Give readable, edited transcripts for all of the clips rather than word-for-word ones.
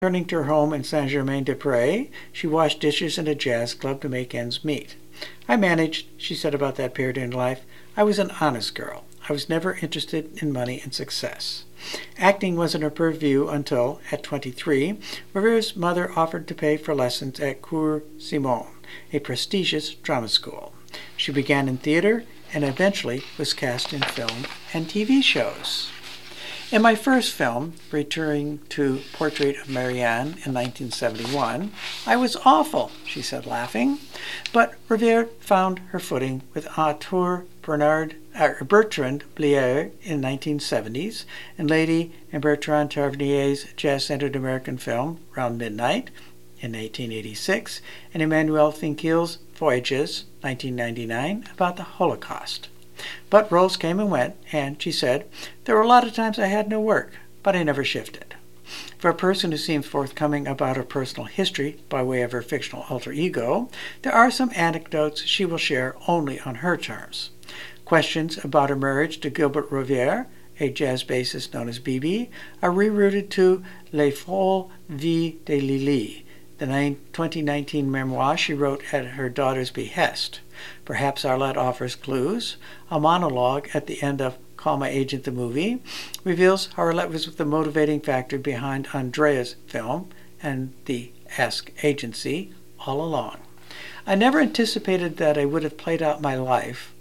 Returning to her home in Saint-Germain-des-Prés, she washed dishes in a jazz club to make ends meet. "I managed," she said about that period in life. "I was an honest girl. I was never interested in money and success." Acting wasn't her purview until, at 23, Rivera's mother offered to pay for lessons at Cours Simon, a prestigious drama school. She began in theater and eventually was cast in film and TV shows. In my first film, returning to Portrait of Marianne in 1971, "I was awful," she said, laughing. But Rivera found her footing with auteur Bertrand Blier in 1970s, and Lady in Bertrand Tavernier's jazz-centered American film, Round Midnight, in 1886, and Emmanuel Finkiel's Voyages, 1999, about the Holocaust. But roles came and went, and, she said, "There were a lot of times I had no work, but I never shifted." For a person who seems forthcoming about her personal history by way of her fictional alter ego, there are some anecdotes she will share only on her terms. Questions about her marriage to Gilbert Rovier, a jazz bassist known as BB, are rerouted to Les Folles Vies de Lily, the 2019 memoir she wrote at her daughter's behest. Perhaps Arlette offers clues. A monologue at the end of Call My Agent the movie reveals how Arlette was the motivating factor behind Andrea's film and the Ask Agency all along. "I never anticipated that I would have played out my life,"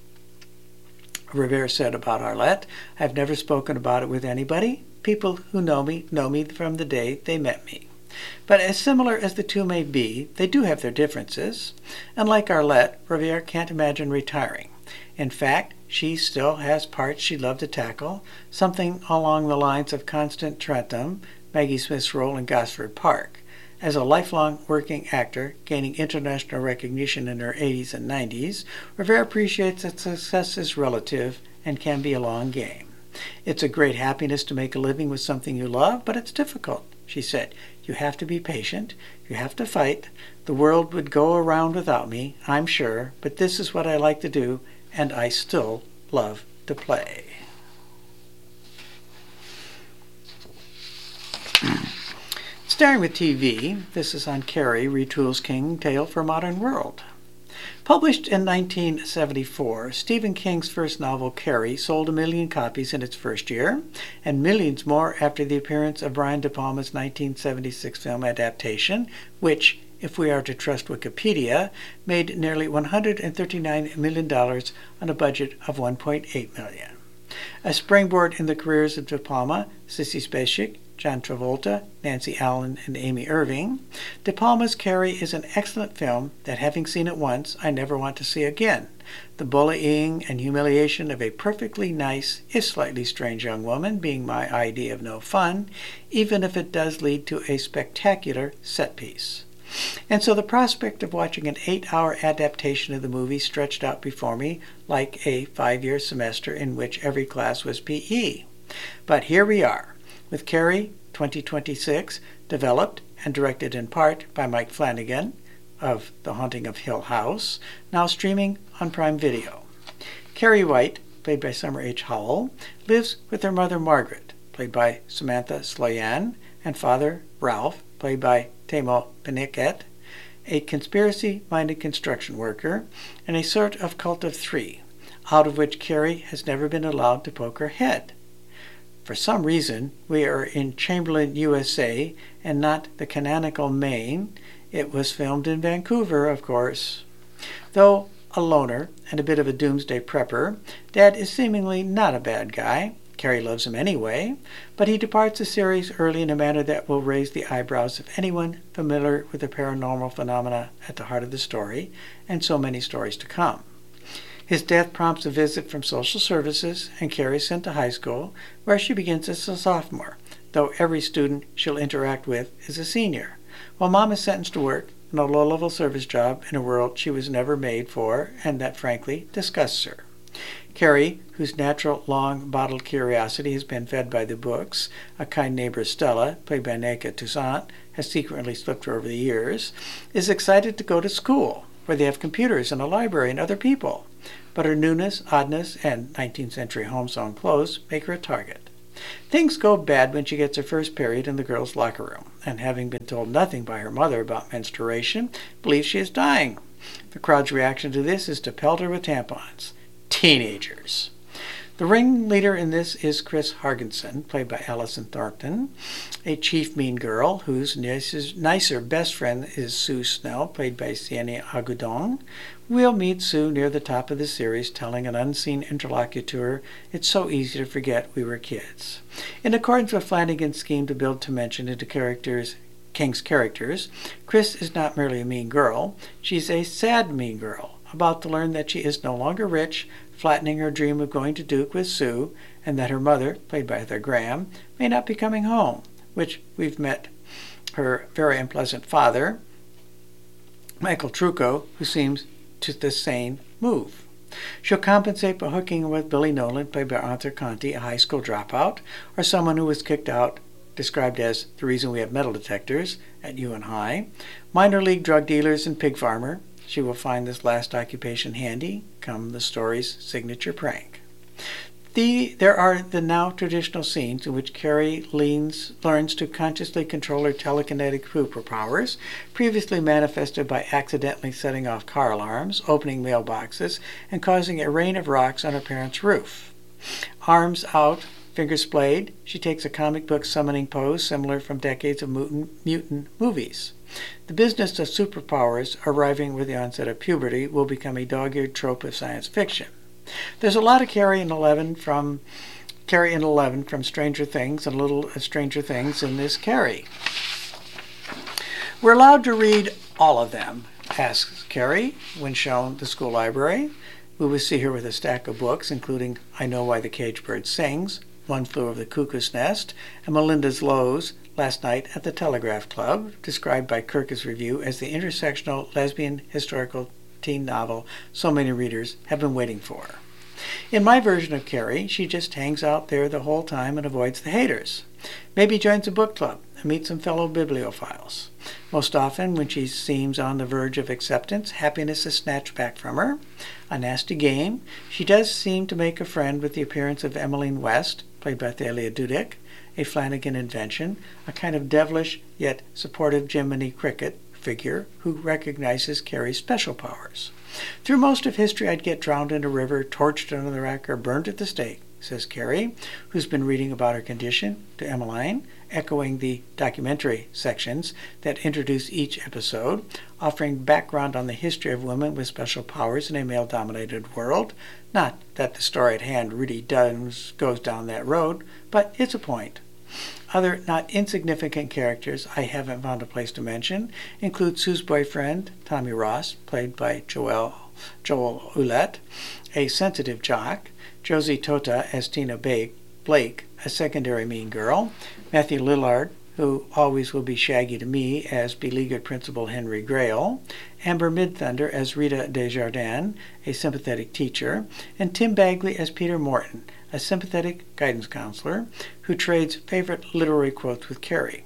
Rivera said about Arlette. "I've never spoken about it with anybody. People who know me from the day they met me." But as similar as the two may be, they do have their differences. And like Arlette, Rivera can't imagine retiring. In fact, she still has parts she'd love to tackle, something along the lines of Constance Trentham, Maggie Smith's role in Gosford Park. As a lifelong working actor, gaining international recognition in her 80s and 90s, Rivera appreciates that success is relative and can be a long game. "It's a great happiness to make a living with something you love, but it's difficult," she said. "You have to be patient. You have to fight. The world would go around without me, I'm sure, but this is what I like to do, and I still love to play." Starring with TV, this is on Carrie, Retools King Tale for a Modern World. Published in 1974, Stephen King's first novel, Carrie, sold 1 million copies in its first year, and millions more after the appearance of Brian De Palma's 1976 film adaptation, which, if we are to trust Wikipedia, made nearly $139 million on a budget of $1.8 million. A springboard in the careers of De Palma, Sissy Spacek, John Travolta, Nancy Allen, and Amy Irving, De Palma's Carrie is an excellent film that, having seen it once, I never want to see again. The bullying and humiliation of a perfectly nice, if slightly strange young woman being my idea of no fun, even if it does lead to a spectacular set piece. And so the prospect of watching an 8-hour adaptation of the movie stretched out before me like a 5-year semester in which every class was PE. But here we are, with Carrie 2026, developed and directed in part by Mike Flanagan of The Haunting of Hill House, now streaming on Prime Video. Carrie White, played by Summer H. Howell, lives with her mother Margaret, played by Samantha Sloyan, and father Ralph, played by Temo Peniket, a conspiracy-minded construction worker, and a sort of cult of three, out of which Carrie has never been allowed to poke her head. For some reason, we are in Chamberlain, USA, and not the canonical Maine. It was filmed in Vancouver, of course. Though a loner and a bit of a doomsday prepper, Dad is seemingly not a bad guy. Carrie loves him anyway, but he departs the series early in a manner that will raise the eyebrows of anyone familiar with the paranormal phenomena at the heart of the story, and so many stories to come. His death prompts a visit from social services, and Carrie is sent to high school, where she begins as a sophomore, though every student she'll interact with is a senior, while Mom is sentenced to work in a low-level service job in a world she was never made for and that frankly disgusts her. Carrie, whose natural long-bottled curiosity has been fed by the books a kind neighbor Stella, played by Nneka Toussaint, has secretly slipped her over the years, is excited to go to school, where they have computers and a library and other people. But her newness, oddness, and 19th century homespun clothes make her a target. Things go bad when she gets her first period in the girls' locker room, and having been told nothing by her mother about menstruation, believes she is dying. The crowd's reaction to this is to pelt her with tampons. Teenagers. The ringleader in this is Chris Hargensen, played by Alison Thornton, a chief mean girl whose nicer best friend is Sue Snell, played by Sienna Agudong. We'll meet Sue near the top of the series, telling an unseen interlocutor, "It's so easy to forget we were kids." In accordance with Flanagan's scheme to build dimension into King's characters, Chris is not merely a mean girl, she's a sad mean girl, about to learn that she is no longer rich, flattening her dream of going to Duke with Sue, and that her mother, played by Heather Graham, may not be coming home, which we've met her very unpleasant father, Michael Trucco, who seems to the sane move. She'll compensate by hooking with Billy Nolan, played by Arthur Conti, a high school dropout, or someone who was kicked out, described as the reason we have metal detectors at UN High, minor league drug dealers and pig farmer. She will find this last occupation handy, come the story's signature prank. There are the now traditional scenes in which Carrie learns to consciously control her telekinetic superpowers, previously manifested by accidentally setting off car alarms, opening mailboxes, and causing a rain of rocks on her parents' roof. Arms out, fingers splayed, she takes a comic book summoning pose similar from decades of mutant movies. The business of superpowers arriving with the onset of puberty will become a dog-eared trope of science fiction. There's a lot of Carrie in 11 from Stranger Things and a little of Stranger Things in this Carrie. "We're allowed to read all of them?" asks Carrie when shown the school library. We will see her with a stack of books, including I Know Why the Caged Bird Sings, One Flew Over the Cuckoo's Nest, and Melinda's Lowe's Last Night at the Telegraph Club, described by Kirkus Review as the intersectional lesbian historical teen novel so many readers have been waiting for. In my version of Carrie, she just hangs out there the whole time and avoids the haters. Maybe joins a book club and meets some fellow bibliophiles. Most often, when she seems on the verge of acceptance, happiness is snatched back from her. A nasty game. She does seem to make a friend with the appearance of Emmeline West, played by Thalia Dudek, a Flanagan invention, a kind of devilish yet supportive Jiminy Cricket figure who recognizes Carrie's special powers. "Through most of history, I'd get drowned in a river, torched under the rack, or burned at the stake," says Carrie, who's been reading about her condition, to Emmeline, echoing the documentary sections that introduce each episode, offering background on the history of women with special powers in a male-dominated world. Not that the story at hand really goes down that road, but it's a point. Other not insignificant characters I haven't found a place to mention include Sue's boyfriend, Tommy Ross, played by Joel Ouellette, a sensitive jock, Josie Tota as Tina Blake, a secondary mean girl, Matthew Lillard, who always will be Shaggy to me as beleaguered Principal Henry Grail, Amber Midthunder as Rita Desjardins, a sympathetic teacher, and Tim Bagley as Peter Morton, a sympathetic guidance counselor who trades favorite literary quotes with Carrie.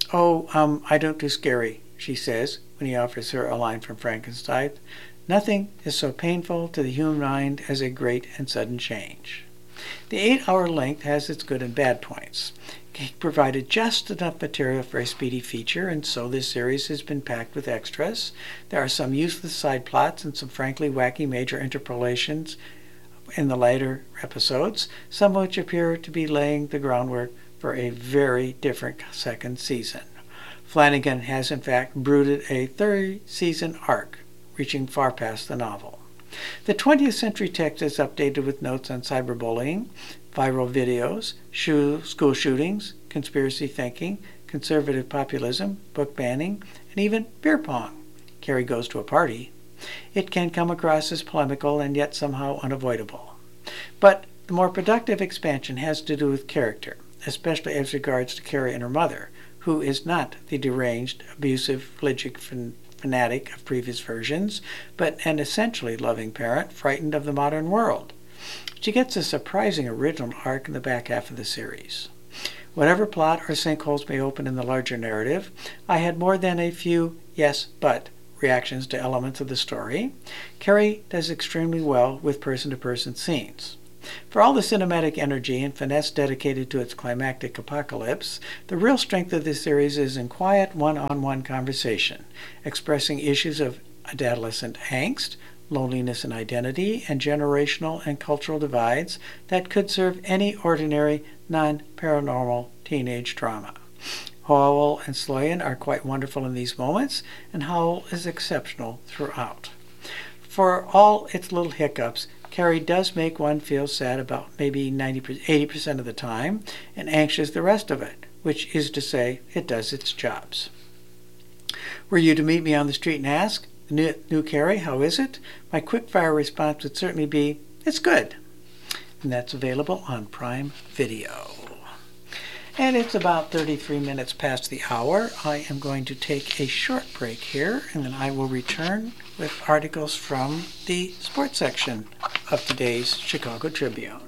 I don't do scary," she says when he offers her a line from Frankenstein. "Nothing is so painful to the human mind as a great and sudden change." The 8-hour length has its good and bad points. He provided just enough material for a speedy feature, and so this series has been packed with extras. There are some useless side plots and some frankly wacky major interpolations in the later episodes, some of which appear to be laying the groundwork for a very different second season. Flanagan has in fact brooded a 30-season arc, reaching far past the novel. The 20th century text is updated with notes on cyberbullying, viral videos, school shootings, conspiracy thinking, conservative populism, book banning, and even beer pong. Carrie goes to a party. It can come across as polemical and yet somehow unavoidable. But the more productive expansion has to do with character, especially as regards to Carrie and her mother, who is not the deranged, abusive, phlegic fanatic of previous versions, but an essentially loving parent frightened of the modern world. She gets a surprising original arc in the back half of the series. Whatever plot or sinkholes may open in the larger narrative, I had more than a few yes, but reactions to elements of the story. Carrie does extremely well with person-to-person scenes. For all the cinematic energy and finesse dedicated to its climactic apocalypse, the real strength of this series is in quiet one-on-one conversation, expressing issues of adolescent angst, loneliness and identity, and generational and cultural divides that could serve any ordinary, non-paranormal teenage drama. Howell and Sloyan are quite wonderful in these moments, and Howell is exceptional throughout. For all its little hiccups, Carrie does make one feel sad about maybe 80% of the time, and anxious the rest of it, which is to say, it does its jobs. Were you to meet me on the street and ask, new Carrie, how is it? My quick-fire response would certainly be, it's good. And that's available on Prime Video. And it's about 33 minutes past the hour. I am going to take a short break here, and then I will return with articles from the sports section of today's Chicago Tribune.